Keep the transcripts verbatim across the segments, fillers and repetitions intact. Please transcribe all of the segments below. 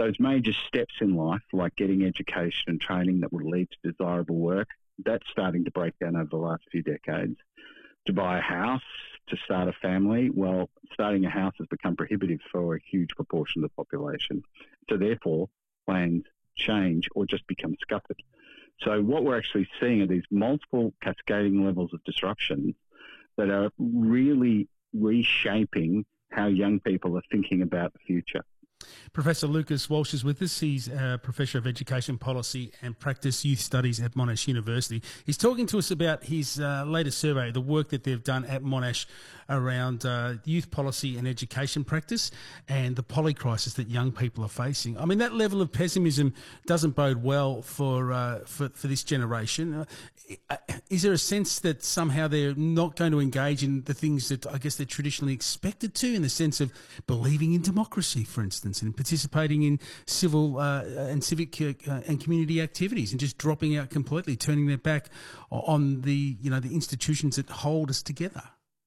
those major steps in life, like getting education and training that would lead to desirable work, that's starting to break down over the last few decades. To buy a house, to start a family, well, starting a house has become prohibitive for a huge proportion of the population. So therefore, plans change or just become scuppered. So what we're actually seeing are these multiple cascading levels of disruption that are really reshaping how young people are thinking about the future. Professor Lucas Walsh is with us. He's a Professor of Education Policy and Practice Youth Studies at Monash University. He's talking to us about his uh, latest survey, the work that they've done at Monash around uh, youth policy and education practice and the polycrisis that young people are facing. I mean, that level of pessimism doesn't bode well for uh, for, for this generation. Uh, is there a sense that somehow they're not going to engage in the things that I guess they're traditionally expected to, in the sense of believing in democracy, for instance, and participating in civil uh, and civic uh, and community activities, and just dropping out completely, turning their back on the you know the institutions that hold us together?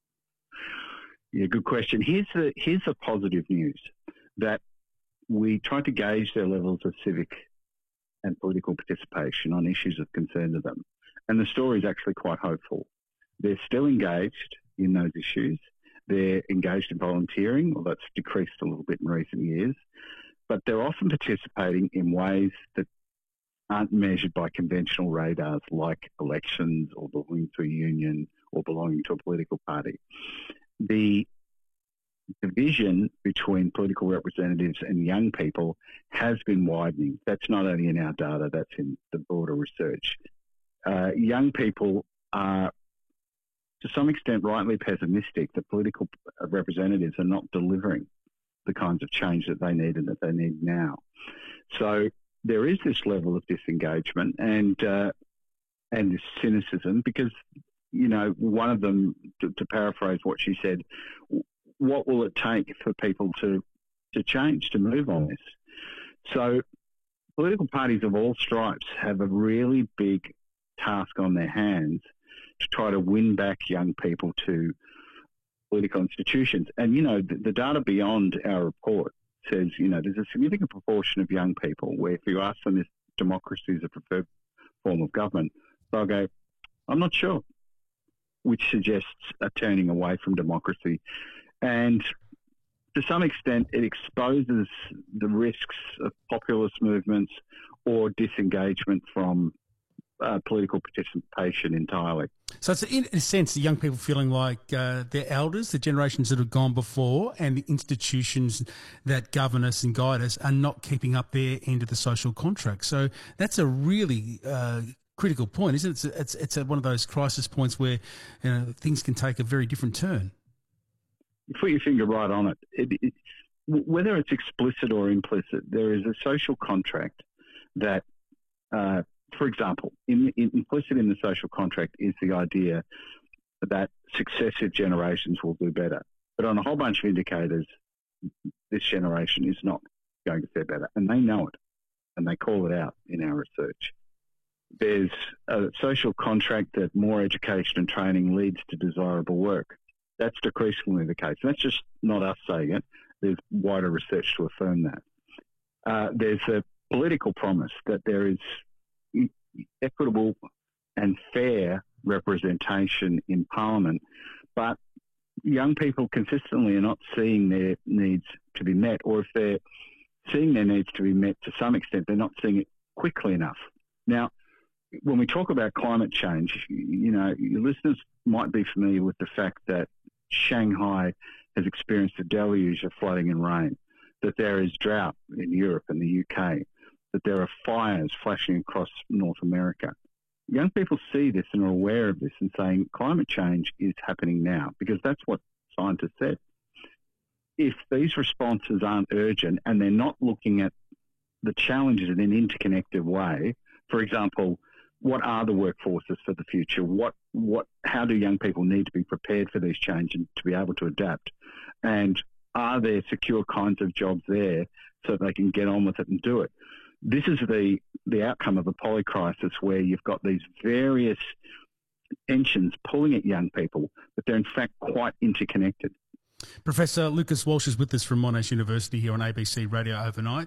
Yeah, good question. Here's the here's the positive news, that we try to gauge their levels of civic and political participation on issues of concern to them, and the story is actually quite hopeful. They're still engaged in those issues. They're engaged in volunteering, well, that's decreased a little bit in recent years, but they're often participating in ways that aren't measured by conventional radars, like elections or belonging to a union or belonging to a political party. The division between political representatives and young people has been widening. That's not only in our data, that's in the broader research. Uh, young people are, to some extent, rightly pessimistic that political representatives are not delivering the kinds of change that they need and that they need now. So there is this level of disengagement and uh, and this cynicism because, you know, one of them, to, to paraphrase what she said, what will it take for people to, to change, to move on this? So political parties of all stripes have a really big task on their hands to try to win back young people to political institutions. And, you know, the, the data beyond our report says, you know, there's a significant proportion of young people where if you ask them if democracy is a preferred form of government, they'll go, I'm not sure, which suggests a turning away from democracy. And to some extent, it exposes the risks of populist movements or disengagement from Uh, political participation entirely. So it's in a sense the young people feeling like uh, their elders, the generations that have gone before, and the institutions that govern us and guide us are not keeping up their end of the social contract. So that's a really uh, critical point, isn't it? It's it's, it's a, one of those crisis points where you know, things can take a very different turn. You put your finger right on it. It, it. Whether it's explicit or implicit, there is a social contract that uh, for example, in, in, implicit in the social contract is the idea that successive generations will do better. But on a whole bunch of indicators, this generation is not going to fare better. And they know it, and they call it out in our research. There's a social contract that more education and training leads to desirable work. That's decreasingly the case. And that's just not us saying it. There's wider research to affirm that. Uh, there's a political promise that there is equitable and fair representation in Parliament, but young people consistently are not seeing their needs to be met, or if they're seeing their needs to be met to some extent, they're not seeing it quickly enough. Now, when we talk about climate change, you know, your listeners might be familiar with the fact that Shanghai has experienced a deluge of flooding and rain, that there is drought in Europe and the U K, that there are fires flashing across North America. Young people see this and are aware of this and saying climate change is happening now, because that's what scientists said. If these responses aren't urgent and they're not looking at the challenges in an interconnected way, for example, what are the workforces for the future? What, what, how do young people need to be prepared for these changes and to be able to adapt? And are there secure kinds of jobs there so they can get on with it and do it? This is the, the outcome of a polycrisis where you've got these various tensions pulling at young people, but they're in fact quite interconnected. Professor Lucas Walsh is with us from Monash University here on A B C Radio Overnight.